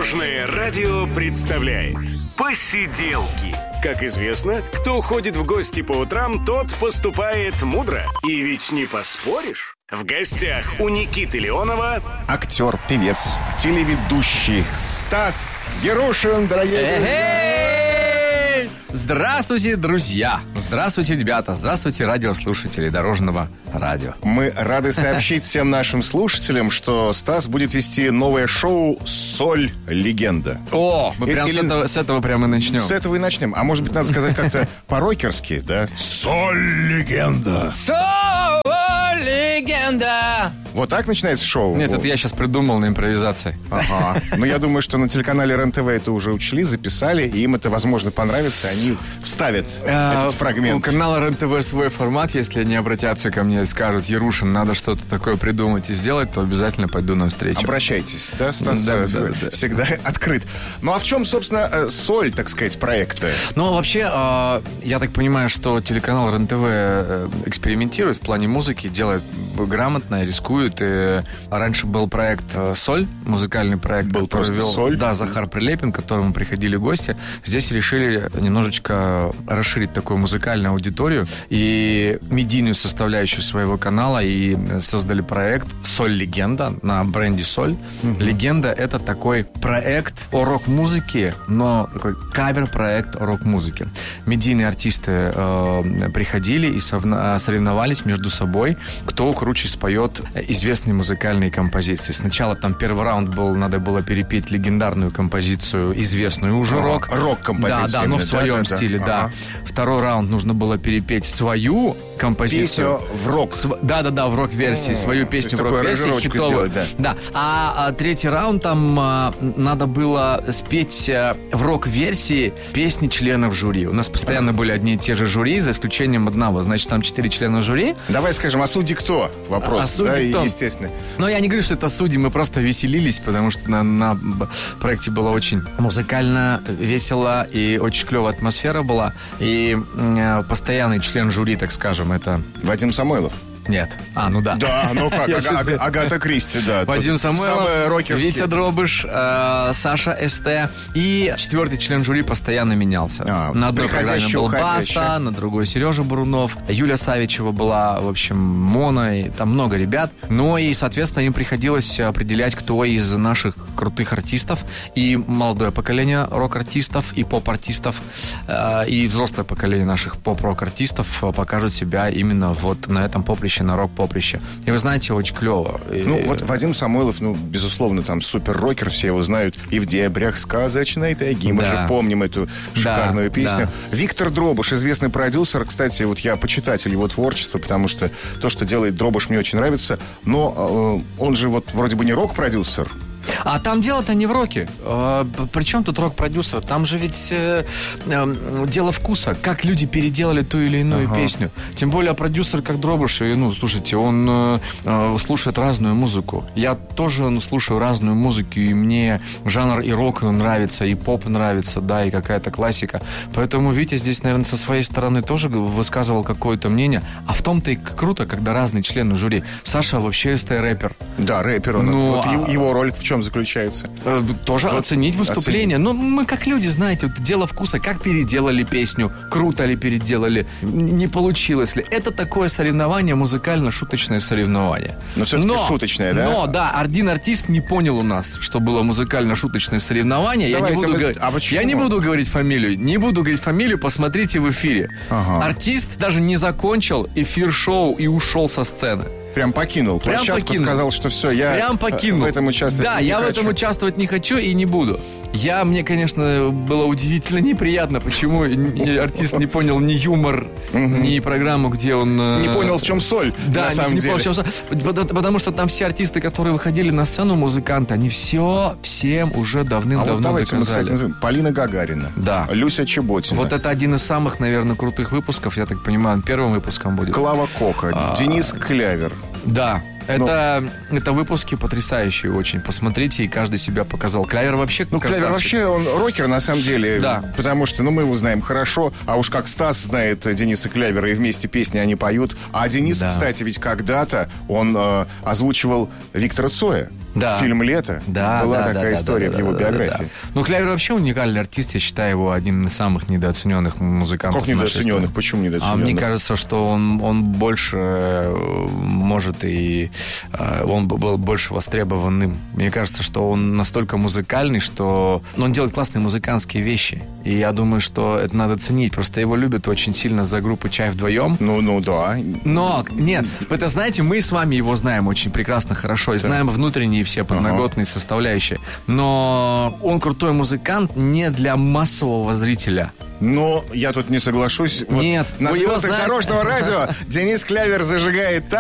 Дорожное радио представляет «Посиделки». Как известно, кто ходит в гости по утрам, тот поступает мудро. И ведь не поспоришь. В гостях у Никиты Леонова актер, певец, телеведущий Стас Ярушин, дорогие друзья. Здравствуйте, друзья! Здравствуйте, ребята! Здравствуйте, радиослушатели Дорожного радио. Мы рады сообщить всем нашим слушателям, что Стас будет вести новое шоу «Соль. Легенда». О, мы прям с этого прямо и начнем. С этого и начнем. А может быть, надо сказать как-то по-рокерски, да? «Соль. Легенда». Соль. Легенда. Вот так начинается шоу? Нет, это я сейчас придумал на импровизации. Ага. Но я думаю, что на телеканале РЕН-ТВ это уже учли, записали, и им это, возможно, понравится. Они вставят этот фрагмент. У канала РЕН-ТВ свой формат. Если они обратятся ко мне и скажут: Ярушин, надо что-то такое придумать и сделать, то обязательно пойду навстречу. Обращайтесь, да, Стас? Да. Всегда открыт. Ну, а в чем, собственно, соль, так сказать, проекта? Ну, вообще, я так понимаю, что телеканал РЕН-ТВ экспериментирует в плане музыки, делает грамотно, рискует. И раньше был проект «Соль», музыкальный проект, был который вел «Соль». Да, Захар Прилепин, к которому приходили гости. Здесь решили немножечко расширить такую музыкальную аудиторию и медийную составляющую своего канала, и создали проект «Соль. Легенда» на бренде «Соль». «Легенда» — это такой проект о рок-музыке, но такой кавер-проект о рок-музыке. Медийные артисты приходили и соревновались между собой, кто круче споет известные музыкальные композиции. Сначала там первый раунд был, надо было перепеть легендарную композицию, известную уже рок-композицию. Да, но в своем стиле, да. Второй раунд нужно было перепеть свою композицию. Песню в рок. Да, в рок-версии. Свою песню в рок-версии хитовую. Да. А третий раунд там надо было спеть в рок-версии песни членов жюри. У нас постоянно были одни и те же жюри, за исключением одного. Значит, там 4 члена жюри. Давай скажем, а судьи кто? Вопрос. Судьи кто? Естественно. Но я не говорю, что это судьи, мы просто веселились, потому что на проекте было очень музыкально, весело, и очень клевая атмосфера была. И постоянный член жюри, так скажем, это... Вадим Самойлов. Нет. Ну да. Да, ну как, Агата Кристи, да. Вадим Самойлов, Витя Дробыш, Саша СТ. И 4-й член жюри постоянно менялся. На одной программе был Баста, на другой Сережа Бурунов. Юля Савичева была, в общем, Мона, и там много ребят. Ну и, соответственно, им приходилось определять, кто из наших крутых артистов, и молодое поколение рок-артистов, и поп-артистов, и взрослое поколение наших поп-рок-артистов покажут себя именно вот на этом поприще, на рок-поприще. И вы знаете, очень клево. Ну, вот Вадим Самойлов, безусловно, там супер-рокер, все его знают. И в дебрях сказочной тайги. Мы же помним эту шикарную песню. Да. Виктор Дробыш, известный продюсер. Кстати, вот я почитатель его творчества, потому что то, что делает Дробыш, мне очень нравится. Но он же вот вроде бы не рок-продюсер. А там дело-то не в роке. Причем тут рок-продюсер? Там же ведь дело вкуса. Как люди переделали ту или иную песню. Тем более продюсер, как Дробыш, слушайте, он слушает разную музыку. Я тоже слушаю разную музыку, и мне жанр и рок нравится, и поп нравится, да, и какая-то классика. Поэтому Витя здесь, наверное, со своей стороны тоже высказывал какое-то мнение. А в том-то и круто, когда разные члены жюри. Саша вообще рэпер. Да, рэпер. Его роль в чем заключается? Тоже оценить выступление. Но мы как люди, знаете, вот дело вкуса. Как переделали песню, круто ли переделали, не получилось ли. Это такое соревнование, музыкально-шуточное соревнование. Но все-таки шуточное, да? Но, да, один артист не понял у нас, что было музыкально-шуточное соревнование. Я не буду говорить фамилию. Не буду говорить фамилию, посмотрите в эфире. Артист даже не закончил эфир шоу и ушел со сцены. Прям покинул площадку, сказал, что все, я в этом участвовать не хочу. Да, я в этом участвовать не хочу и не буду. Мне, конечно, было удивительно неприятно, почему артист не понял ни юмор, ни программу, где он... Не понял, в чем соль, на самом деле. Потому что там все артисты, которые выходили на сцену, музыканты, они всем уже давным-давно доказали. Мы, кстати, Полина Гагарина, да. Люся Чеботина. Вот это один из самых, наверное, крутых выпусков, я так понимаю, первым выпуском будет. Клава Кока, Денис Клявер. Да. Это выпуски потрясающие очень. Посмотрите, и каждый себя показал. Клявер вообще красавчик. Клявер вообще, он рокер на самом деле. Да. Потому что, мы его знаем хорошо. А уж как Стас знает Дениса Клявера, и вместе песни они поют. А Денис, кстати, ведь когда-то он озвучивал Виктора Цоя. Да. Фильм «Лето». Была такая история в его биографии. Ну, Клявер вообще уникальный артист. Я считаю его одним из самых недооцененных музыкантов. Как недооцененных? Почему недооцененных? А мне кажется, что он больше может и... Он был больше востребованным. Мне кажется, что он настолько музыкальный, что... Он делает классные музыкантские вещи. И я думаю, что это надо ценить. Просто его любят очень сильно за группу «Чай вдвоем». Ну, да. Но, нет, вы это знаете, мы с вами его знаем очень прекрасно, хорошо. И знаем внутренние все подноготные составляющие. Но он крутой музыкант не для массового зрителя. Но я тут не соглашусь. Нет. На звездах Дорожного радио Денис Клявер зажигает